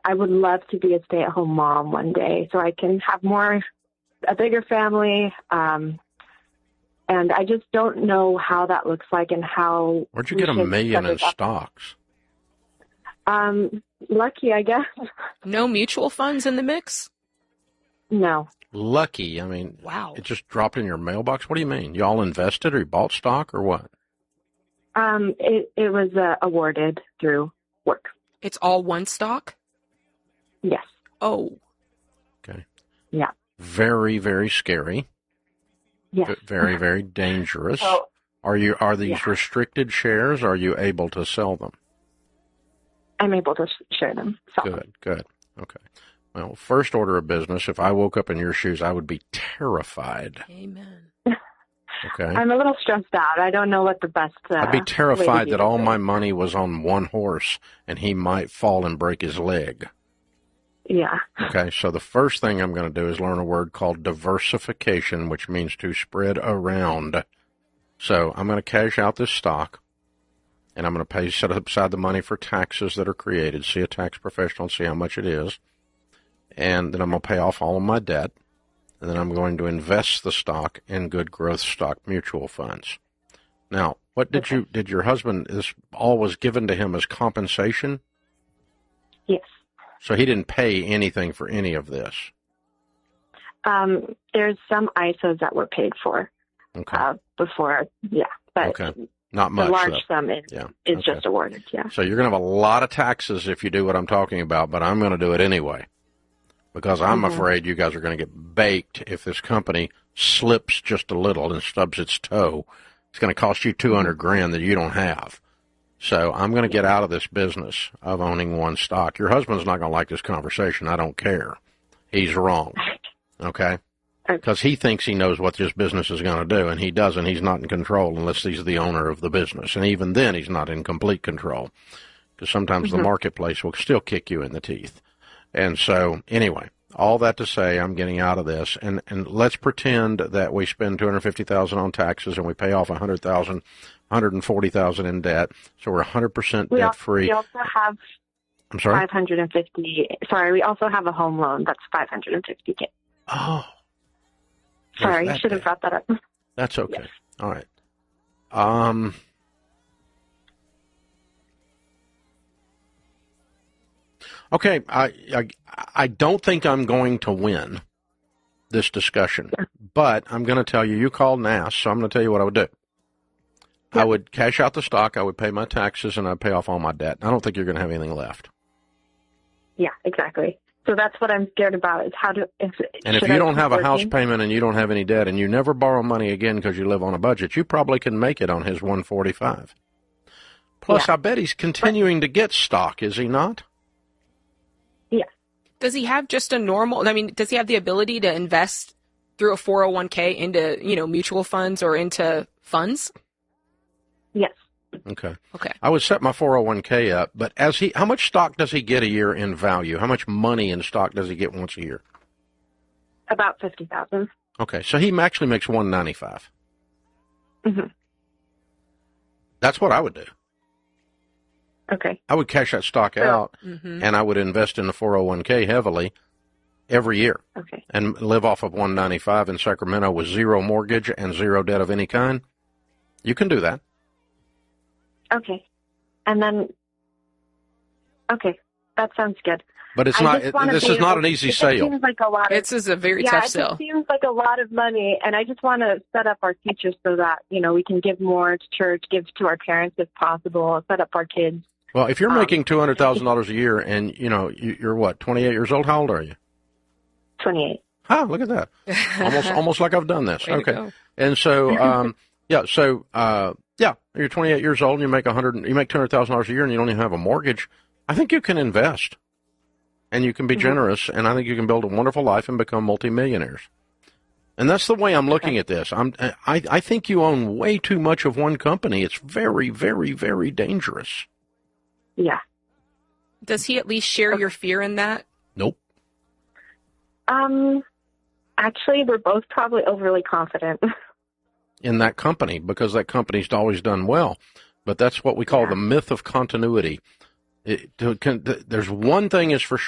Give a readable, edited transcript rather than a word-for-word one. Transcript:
I would love to be a stay-at-home mom one day so I can have a bigger family. And I just don't know how that looks like and how. Where'd you get $1 million in stocks? Lucky, I guess. No mutual funds in the mix? No. Lucky. I mean, wow. It just dropped in your mailbox? What do you mean? You all invested or you bought stock or what? It was awarded through work. It's all one stock? Yes. Oh. Okay. Yeah. Very, very scary. Yes. Very, very dangerous. Are these restricted shares? Or are you able to sell them? I'm able to share them. Good. Okay. Well, first order of business, if I woke up in your shoes, I would be terrified. Amen. Okay. I'm a little stressed out. I don't know what the best I'd be terrified that all my money was on one horse and he might fall and break his leg. Yeah. Okay, so the first thing I'm going to do is learn a word called diversification, which means to spread around. So I'm going to cash out this stock, and I'm going to set aside the money for taxes that are created, see a tax professional and see how much it is, and then I'm going to pay off all of my debt, and then I'm going to invest the stock in good growth stock mutual funds. Now, what did your husband, this all was given to him as compensation? Yes. So he didn't pay anything for any of this? There's some ISOs that were paid for before, but not much. The large sum is just awarded, So you're going to have a lot of taxes if you do what I'm talking about, but I'm going to do it anyway because I'm afraid you guys are going to get baked if this company slips just a little and stubs its toe. It's going to cost you $200,000 that you don't have. So I'm going to get out of this business of owning one stock. Your husband's not going to like this conversation. I don't care. He's wrong. Okay? Because he thinks he knows what this business is going to do, and he doesn't. He's not in control unless he's the owner of the business. And even then, he's not in complete control because sometimes the marketplace will still kick you in the teeth. And so, anyway, all that to say, I'm getting out of this. And let's pretend that we spend $250,000 on taxes and we pay off $100,000. $140,000 in debt, so we're 100% debt free. We also have. I'm sorry. 550. Sorry, we also have a home loan that's $550K. Oh. Sorry, I should have brought that up. That's okay. Yes. All right. Okay, I don't think I'm going to win this discussion, but I'm going to tell you. You called and asked, so I'm going to tell you what I would do. I would cash out the stock, I would pay my taxes, and I'd pay off all my debt. I don't think you're going to have anything left. Yeah, exactly. So that's what I'm scared about is how to... And if you don't have a house payment and you don't have any debt and you never borrow money again because you live on a budget, you probably can make it on his 145. Plus, I bet he's continuing to get stock, is he not? Yeah. Does he have just a normal... does he have the ability to invest through a 401k into, mutual funds or into funds? Yes. Okay. I would set my 401k up, but how much stock does he get a year in value? How much money in stock does he get once a year? About $50,000. Okay, so he actually makes $195. Mm-hmm. That's what I would do. Okay. I would cash that stock out, and I would invest in the 401k heavily every year. Okay. And live off of $195 in Sacramento with zero mortgage and zero debt of any kind. You can do that. Okay. And then, that sounds good. But it's not. This is not an easy sale. It seems like a lot. This is a very tough sale. It seems like a lot of money, and I just want to set up our future so that we can give more to church, give to our parents if possible, set up our kids. Well, if you're making $200,000 a year, and you're what, 28 years old? How old are you? 28. Oh, look at that! Almost like I've done this. Okay, and so you're 28 years old and you make $200,000 a year and you don't even have a mortgage. I think you can invest and you can be generous, and I think you can build a wonderful life and become multimillionaires. And that's the way I'm looking at this. I think you own way too much of one company. It's very, very, very dangerous. Yeah. Does he at least share your fear in that? Nope. Actually, we're both probably overly confident. In that company, because that company's always done well. But that's what we call the myth of continuity. There's one thing is for sure.